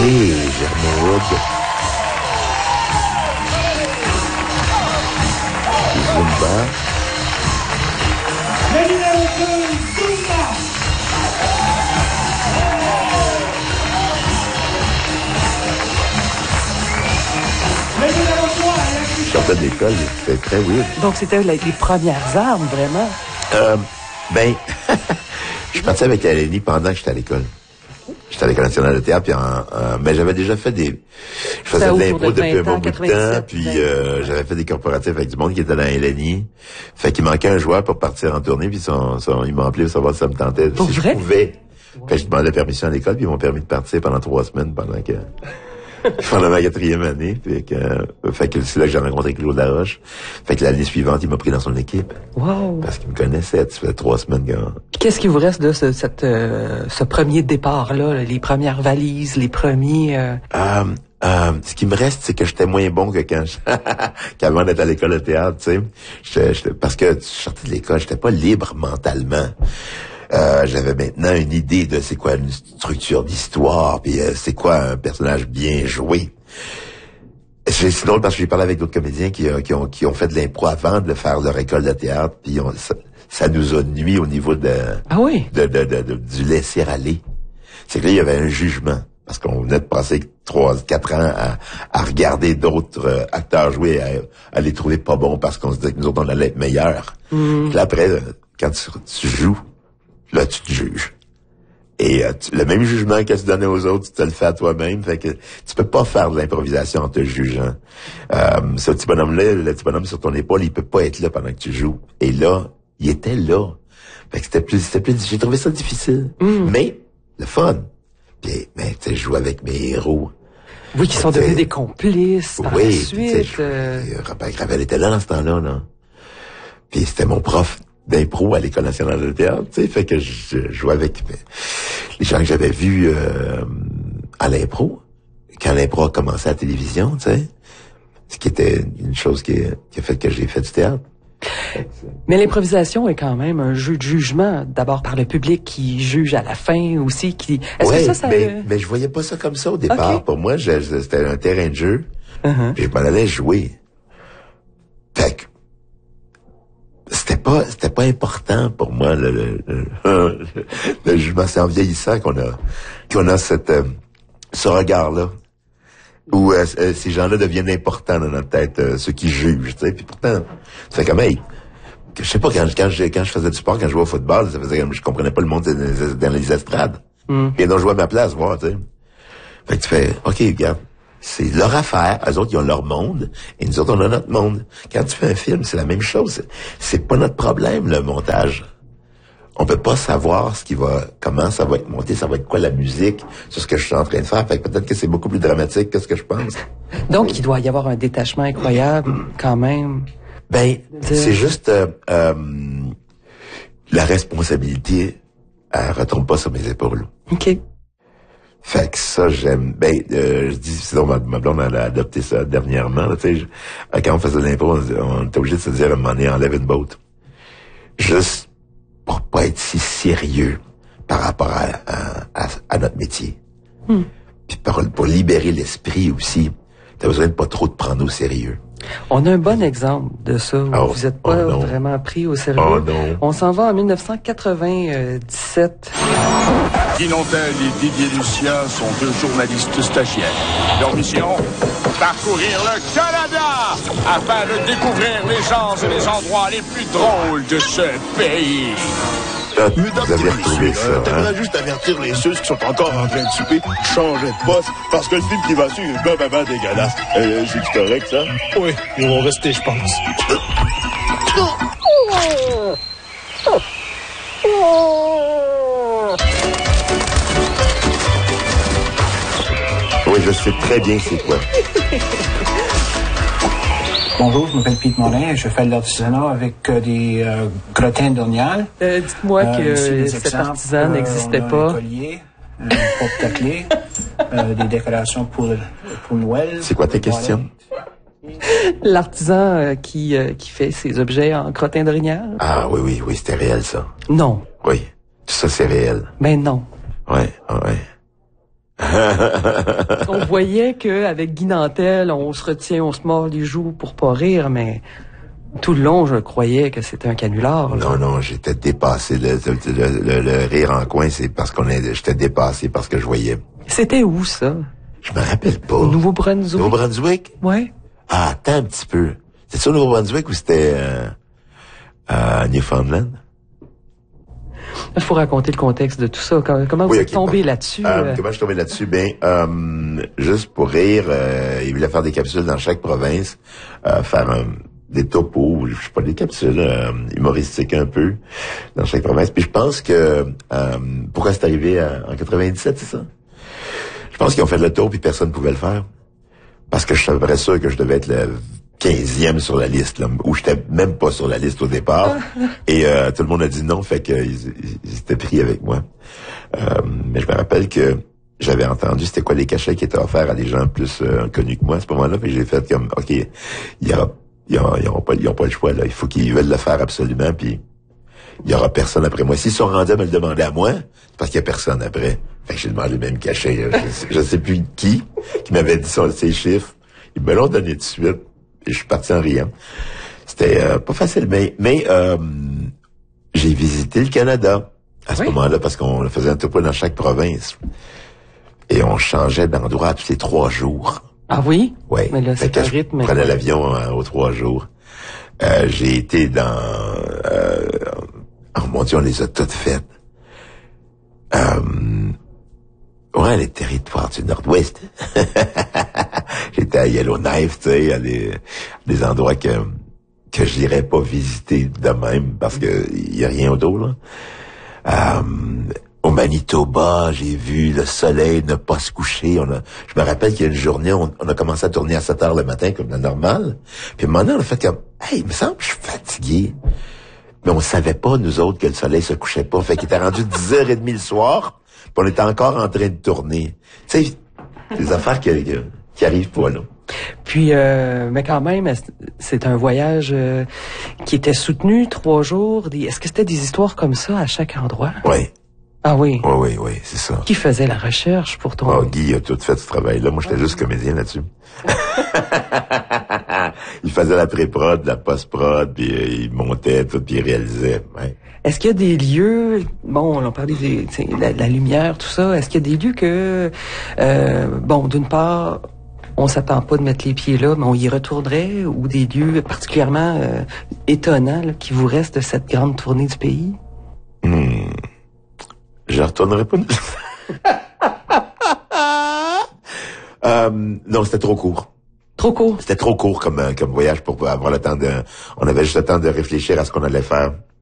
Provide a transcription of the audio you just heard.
Oui, Germain Wood. Zumba. Le numéro 2, Zumba. Le numéro 3, Je sortais de l'école, c'était très weird. Donc, c'était les premières armes, vraiment. Ben, je suis parti avec Eleni pendant que j'étais à l'école. J'étais à l'École nationale de théâtre, puis mais j'avais déjà fait je faisais de l'impro depuis un bon bout de temps, puis j'avais fait des corporatifs avec du monde qui était dans LNI. Fait qu'il manquait un joueur pour partir en tournée, puis ils m'ont appelé pour savoir si ça me tentait. Pour si vrai? Je pouvais. Fait que je demandais permission à l'école, puis ils m'ont permis de partir pendant 3 semaines pendant ma 4e année. Fait que c'est là que j'ai rencontré Claude Laroche. Fait que l'année suivante, il m'a pris dans son équipe. Wow! Parce qu'il me connaissait, ça faisait 3 semaines Qu'est-ce qui vous reste de ce premier départ-là, les premières valises, les premiers... Ce qui me reste, c'est que j'étais moins bon que qu'avant d'être à l'école de théâtre, tu sais. Parce que je sortais de l'école, j'étais pas libre mentalement. J'avais maintenant une idée de c'est quoi une structure d'histoire, puis c'est quoi un personnage bien joué. C'est drôle parce que j'ai parlé avec d'autres comédiens qui ont fait de l'impro avant de faire leur école de théâtre, puis ça nous a nuit au niveau du laisser-aller. C'est que là, il y avait un jugement. Parce qu'on venait de passer 3-4 ans à regarder d'autres acteurs jouer, à les trouver pas bons parce qu'on se disait que nous autres, on allait être meilleurs. Puis là, après, quand tu joues, là, tu te juges. Et le même jugement que tu donnais aux autres, tu te le fais à toi-même. Fait que tu peux pas faire de l'improvisation en te jugeant. Ce petit bonhomme-là, le petit bonhomme sur ton épaule, il peut pas être là pendant que tu joues. Et là, il était là. Fait que c'était plus, j'ai trouvé ça difficile. Mais, le fun. Puis, tu sais, je jouais avec mes héros. Oui, qui sont devenus des complices par la suite. Raphaël Gravel était là dans ce temps-là, là. Puis c'était mon prof d'impro à l'École nationale de théâtre, tu sais, fait que je jouais avec les gens que j'avais vus à l'impro, quand l'impro a commencé à la télévision, tu sais, ce qui était une chose qui a fait que j'ai fait du théâtre. Mais l'improvisation est quand même un jeu de jugement, d'abord par le public qui juge à la fin aussi. Est-ce que ça... Mais je voyais pas ça comme ça au départ. Okay. Pour moi, c'était un terrain de jeu, puis je m'en allais jouer. Fait que c'était pas important pour moi le jugement. C'est en vieillissant qu'on a ce regard-là où ces gens-là deviennent importants dans notre tête, ceux qui jugent, tu sais. Puis pourtant, ça fait comme je sais pas, quand je faisais du sport, quand je jouais au football, ça faisait comme je comprenais pas le monde dans les estrades. Et donc je jouais à ma place, voir, tu sais. Fait que tu fais, OK, regarde, c'est leur affaire, eux autres, ils ont leur monde, et nous autres, on a notre monde. Quand tu fais un film, c'est la même chose. C'est pas notre problème, le montage. On peut pas savoir comment ça va être monté, ça va être quoi la musique, sur ce que je suis en train de faire. Fait que peut-être que c'est beaucoup plus dramatique que ce que je pense. Donc, il doit y avoir un détachement incroyable, quand même. Ben, c'est juste la responsabilité, elle retombe pas sur mes épaules. OK. Fait que ça, j'aime. Ben, je dis, sinon ma blonde, elle a adopté ça dernièrement. Tu sais, quand on faisait de l'impro, on était obligé de se dire à un moment donné, enlève une botte. Juste pour pas être si sérieux par rapport à notre métier. Puis pour libérer l'esprit aussi, t'as besoin de pas trop te prendre au sérieux. On a un bon exemple de ça, où vous êtes pas vraiment pris au sérieux. Oh non. On s'en va en 1997. Guy Nantel et Didier Lucien sont 2 journalistes stagiaires. Leur mission, parcourir le Canada afin de découvrir les gens et les endroits les plus drôles de ce pays. Vous avez retrouvé ça, T'aimerais juste avertir les ceux qui sont encore en train de souper, changer de poste, parce que le film qui va suivre est bien dégueulasse. C'est correct, ça? Oui, ils vont rester, je pense. Oui, je sais très bien c'est quoi. Bonjour, je m'appelle Pete Morin et je fais de l'artisanat avec des crottins d'Ornial. Dites-moi que cet artisan n'existait pas. Un collier, un porte-clés, des décorations pour Noël. C'est quoi ta question? L'artisan qui fait ses objets en crottin d'orignal? Ah oui, c'était réel ça. Non. Oui, tout ça c'est réel. Ben non. Ouais. On voyait qu'avec Guy Nantel, on se retient, on se mord les joues pour pas rire, mais tout le long, je croyais que c'était un canular. Là. Non, j'étais dépassé. Le rire en coin, c'est parce j'étais dépassé parce que je voyais. C'était où, ça? Je me rappelle pas. Au Nouveau-Brunswick? Nouveau-Brunswick? Ouais. Ah, attends un petit peu. C'était au Nouveau-Brunswick ou c'était à Newfoundland? Il faut raconter le contexte de tout ça. Comment vous êtes tombé là-dessus? Comment je suis tombé là-dessus? Juste pour rire, il voulait faire des capsules dans chaque province, faire des topos, je sais pas, des capsules humoristiques un peu dans chaque province. Puis je pense que pourquoi c'est arrivé en 97, c'est ça? Je pense qu'ils ont fait le tour puis personne ne pouvait le faire. Parce que je savais sûr que je devais être le 15e sur la liste, là, où j'étais même pas sur la liste au départ. Et tout le monde a dit non, fait qu'ils étaient pris avec moi. Mais je me rappelle que j'avais entendu c'était quoi les cachets qui étaient offerts à des gens plus connus que moi à ce moment-là. Puis j'ai fait comme, OK, ils ont pas le choix, là. Il faut qu'ils veulent le faire absolument, puis il y aura personne après moi. S'ils sont rendus à me le demander à moi, c'est parce qu'il y a personne après. Fait que j'ai demandé le même cachet. Je sais plus qui m'avait dit ces chiffres. Ils me l'ont donné tout de suite. Et je suis parti en riant. C'était pas facile, mais j'ai visité le Canada à ce moment-là parce qu'on faisait un topo dans chaque province. Et on changeait d'endroit tous les 3 jours. Ah oui? Oui. Mais là, c'est un rythme. Je prenais l'avion aux 3 jours. J'ai été dans... oh mon Dieu, on les a toutes faites. Ouais, les territoires du Nord-Ouest. J'étais à Yellowknife, tu sais, à des endroits que j'irais pas visiter de même parce que y a rien autour, là. Au Manitoba, j'ai vu le soleil ne pas se coucher. Je me rappelle qu'il y a une journée, on a commencé à tourner à 7 heures le matin comme la normale. Puis à un moment donné, on a fait comme, hey, il me semble que je suis fatigué. Mais on savait pas, nous autres, que le soleil se couchait pas. Fait qu'il était rendu 10h30 le soir, puis on était encore en train de tourner. Tu sais, des affaires qui arrivent pas, là. Puis, mais quand même, c'est un voyage qui était soutenu 3 jours. Est-ce que c'était des histoires comme ça à chaque endroit? Oui. Ah oui? Oui, c'est ça. Qui faisait la recherche pour ton... Oh, Guy a tout fait ce travail-là. Moi, j'étais juste comédien là-dessus. Il faisait la pré-prod, la post-prod, puis il montait tout, puis il réalisait. Ouais. Est-ce qu'il y a des lieux, bon, on parlait de la lumière, tout ça, est-ce qu'il y a des lieux que, bon, d'une part, on s'attend pas de mettre les pieds là, mais on y retournerait, ou des lieux particulièrement étonnants là, qui vous restent de cette grande tournée du pays? Je retournerai pas. Non, c'était trop court. Trop court? C'était trop court comme voyage pour avoir le temps on avait juste le temps de réfléchir à ce qu'on allait faire.